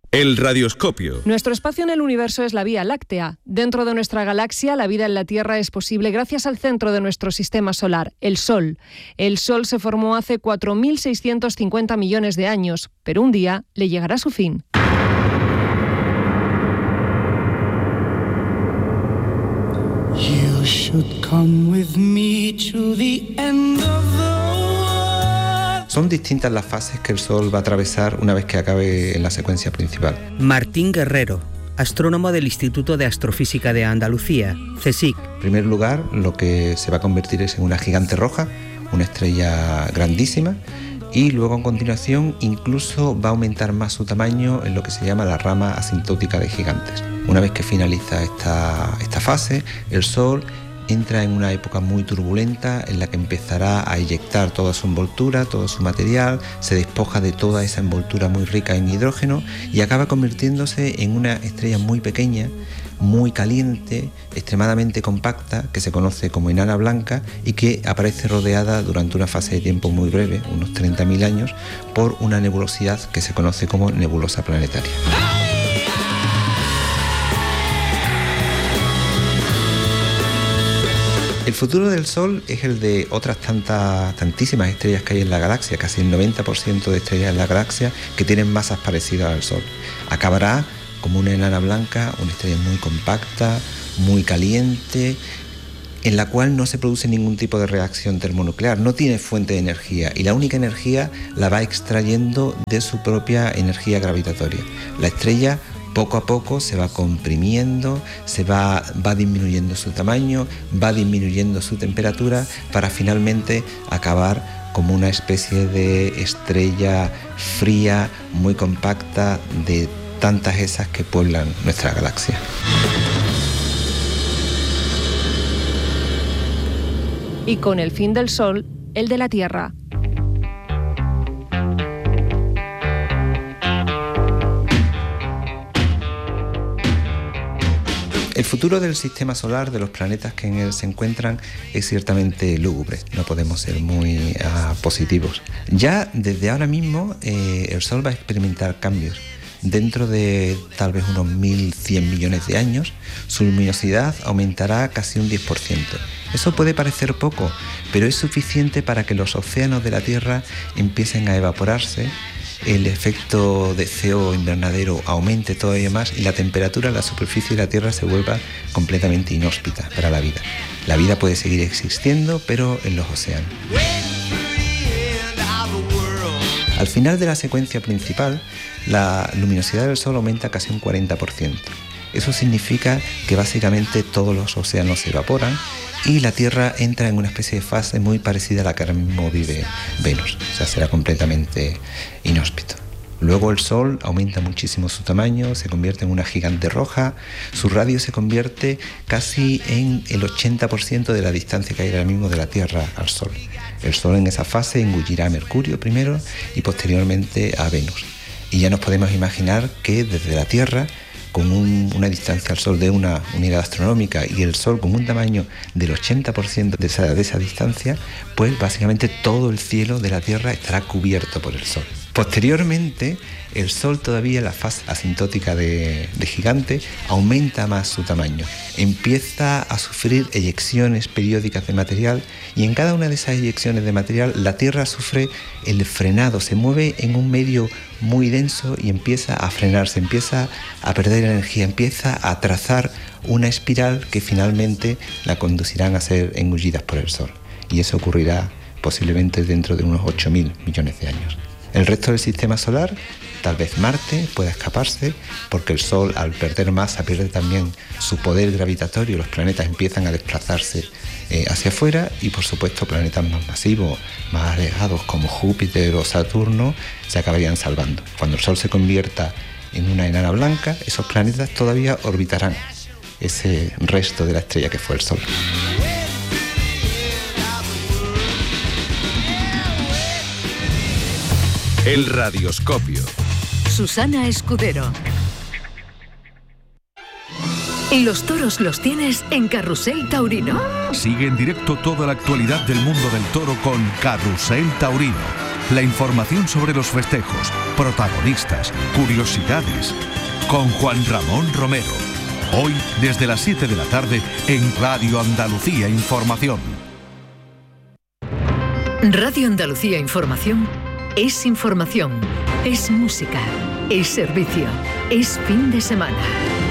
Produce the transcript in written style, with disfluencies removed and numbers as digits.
El radioscopio. Nuestro espacio en el universo es la Vía Láctea. Dentro de nuestra galaxia, la vida en la Tierra es posible gracias al centro de nuestro sistema solar, el Sol. El Sol se formó hace 4.650 millones de años, pero un día le llegará su fin. You should come with me to the end of the world. Son distintas las fases que el Sol va a atravesar una vez que acabe en la secuencia principal. Martín Guerrero, astrónomo del Instituto de Astrofísica de Andalucía, CSIC. En primer lugar, lo que se va a convertir es en una gigante roja, una estrella grandísima, y luego a continuación incluso va a aumentar más su tamaño en lo que se llama la rama asintótica de gigantes. Una vez que finaliza esta fase, el Sol entra en una época muy turbulenta en la que empezará a eyectar toda su envoltura, todo su material, se despoja de toda esa envoltura muy rica en hidrógeno y acaba convirtiéndose en una estrella muy pequeña, muy caliente, extremadamente compacta, que se conoce como enana blanca y que aparece rodeada durante una fase de tiempo muy breve, unos 30.000 años, por una nebulosidad que se conoce como nebulosa planetaria. El futuro del Sol es el de otras tantísimas estrellas que hay en la galaxia, casi el 90% de estrellas en la galaxia que tienen masas parecidas al Sol. Acabará como una enana blanca, una estrella muy compacta, muy caliente, en la cual no se produce ningún tipo de reacción termonuclear, no tiene fuente de energía y la única energía la va extrayendo de su propia energía gravitatoria. La estrella poco a poco se va comprimiendo, va disminuyendo su tamaño, va disminuyendo su temperatura para finalmente acabar como una especie de estrella fría, muy compacta, de tantas esas que pueblan nuestra galaxia. Y con el fin del Sol, el de la Tierra. El futuro del sistema solar, de los planetas que en él se encuentran, es ciertamente lúgubre. No podemos ser muy positivos. Ya desde ahora mismo el Sol va a experimentar cambios. Dentro de tal vez unos 1.100 millones de años, su luminosidad aumentará casi un 10%. Eso puede parecer poco, pero es suficiente para que los océanos de la Tierra empiecen a evaporarse, el efecto de CO invernadero aumente todavía más y la temperatura en la superficie de la Tierra se vuelva completamente inhóspita para la vida. La vida puede seguir existiendo, pero en los océanos. Al final de la secuencia principal, la luminosidad del Sol aumenta casi un 40%. Eso significa que básicamente todos los océanos se evaporan y la Tierra entra en una especie de fase muy parecida a la que ahora mismo vive Venus, o sea, será completamente inhóspito. Luego el Sol aumenta muchísimo su tamaño, se convierte en una gigante roja, su radio se convierte casi en el 80% de la distancia que hay ahora mismo de la Tierra al Sol. El Sol en esa fase engullirá a Mercurio primero y posteriormente a Venus. Y ya nos podemos imaginar que desde la Tierra, con una distancia al Sol de una unidad astronómica y el Sol con un tamaño del 80% de esa distancia, pues básicamente todo el cielo de la Tierra estará cubierto por el Sol. Posteriormente, el Sol todavía en la fase asintótica de gigante aumenta más su tamaño, empieza a sufrir eyecciones periódicas de material y en cada una de esas eyecciones de material la Tierra sufre el frenado, se mueve en un medio muy denso y empieza a frenarse, empieza a perder energía, empieza a trazar una espiral que finalmente la conducirán a ser engullidas por el Sol. Y eso ocurrirá posiblemente dentro de unos 8.000 millones de años. El resto del sistema solar, tal vez Marte, pueda escaparse porque el Sol, al perder masa, pierde también su poder gravitatorio, los planetas empiezan a desplazarse hacia afuera y por supuesto planetas más masivos, más alejados como Júpiter o Saturno se acabarían salvando. Cuando el Sol se convierta en una enana blanca, esos planetas todavía orbitarán ese resto de la estrella que fue el Sol. El radioscopio. Susana Escudero. Los toros los tienes en Carrusel Taurino. Sigue en directo toda la actualidad del mundo del toro con Carrusel Taurino. La información sobre los festejos, protagonistas, curiosidades. Con Juan Ramón Romero. Hoy desde las 7 de la tarde en Radio Andalucía Información. Radio Andalucía Información es información, es música, es servicio, es fin de semana.